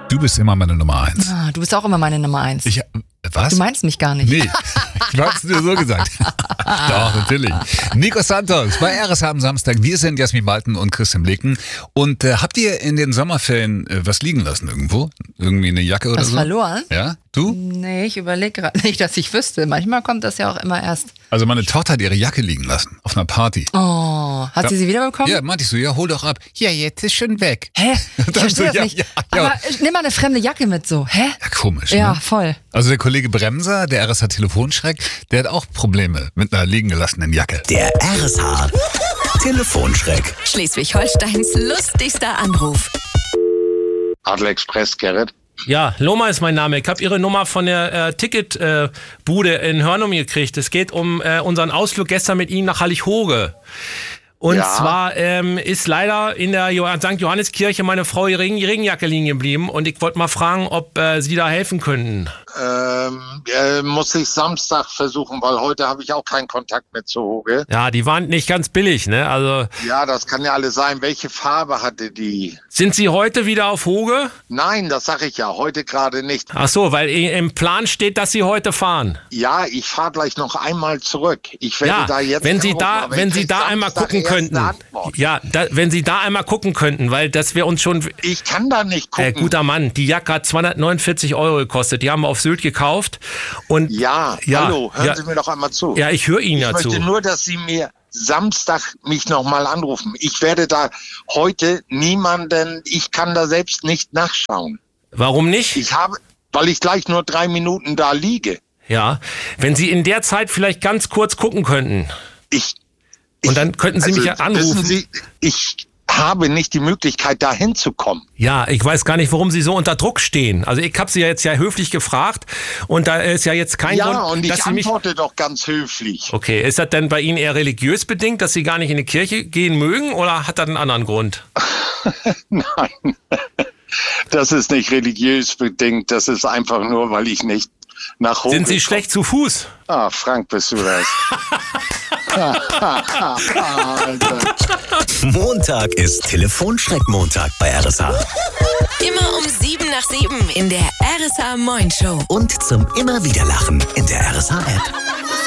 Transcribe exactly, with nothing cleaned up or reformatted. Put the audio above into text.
Du bist immer meine Nummer eins. Ah, du bist auch immer meine Nummer eins. Ich, was? Du meinst mich gar nicht. Nee, ich hab's dir so gesagt. Doch, natürlich. Nico Santos bei R S H am Samstag. Wir sind Jasmin Malten und Christian Blecken. Und äh, habt ihr in den Sommerferien äh, was liegen lassen irgendwo? Irgendwie eine Jacke oder was so? Was verloren? Ja, du? Nee, ich überlege gerade nicht, dass ich wüsste. Manchmal kommt das ja auch immer erst. Also meine Tochter hat ihre Jacke liegen lassen auf einer Party. Oh, hat ja. sie sie wieder bekommen? Ja, meinte ich so, ja, hol doch ab. Ja, jetzt ist schon weg. Hä? Ich verstehe so, das ja, nicht. ja, ja. Aber nimm mal eine fremde Jacke mit so. Hä? Ja, komisch. Ja, ne? voll. Also der Kollege Bremser, der R S H-Telefonschreck, der hat auch Probleme mit einer liegen gelassenen Jacke. Der R S H Telefonschreck. Schleswig-Holsteins lustigster Anruf. Adler Express, Gerrit. Ja, Loma ist mein Name. Ich habe Ihre Nummer von der äh, Ticketbude äh, in Hörnum gekriegt. Es geht um äh, unseren Ausflug gestern mit Ihnen nach Hallig-Hoge. Und Ja. zwar ähm, ist leider in der Jo- Sankt Johanneskirche meine Frau ihre Regen- Regenjacke liegen geblieben. Und ich wollte mal fragen, ob äh, Sie da helfen könnten. Ähm, äh, muss ich Samstag versuchen, weil heute habe ich auch keinen Kontakt mehr zu Hoge. Ja, die waren nicht ganz billig, ne? Also Ja, das kann ja alles sein. Welche Farbe hatte die? sind Sie heute wieder auf Hoge? Nein, das sage ich ja, heute gerade nicht. Ach so, weil i- im Plan steht, dass Sie heute fahren. Ja, ich fahre gleich noch einmal zurück. Ich werde Ja, da jetzt wenn Sie anrufen, da, aber wenn ich Sie krieg da einmal Samstag gucken erst könnten. eine Antwort. Ja, da, wenn Sie da einmal gucken könnten, weil das wir uns schon. Ich kann da nicht gucken. Äh, guter Mann, die Jacke hat zweihundertneunundvierzig Euro gekostet. Die haben wir auf Sylt gekauft. Und Ja, Ja, hallo, hören ja. Sie mir doch einmal zu. ja, ich höre Ihnen Ich ja zu. möchte nur, dass Sie mir Samstag mich nochmal anrufen. Ich werde da heute niemanden, ich kann da selbst nicht nachschauen. Warum nicht? Ich habe, weil ich gleich nur drei Minuten da liege. Ja, wenn Sie in der Zeit vielleicht ganz kurz gucken könnten. Ich, Und dann könnten Sie mich ja Wissen anrufen. Sie, ich habe nicht die Möglichkeit, da hinzukommen. Ja, ich weiß gar nicht, warum Sie so unter Druck stehen. Also ich habe Sie ja jetzt ja höflich gefragt und da ist ja jetzt kein Ja, Grund, und ich dass Sie mich... antworte doch ganz höflich. Okay, ist das denn bei Ihnen eher religiös bedingt, dass Sie gar nicht in die Kirche gehen mögen oder hat das einen anderen Grund? Nein, das ist nicht religiös bedingt. Das ist einfach nur, weil ich nicht nach Hoge Sind Sie komme. schlecht zu Fuß? Ah, Frank, bist du das? Alter. Montag ist Telefonschreck-Montag bei R S H. Immer um sieben nach sieben in der R S H Moin Show. Und zum immer wieder Lachen in der R S H-App.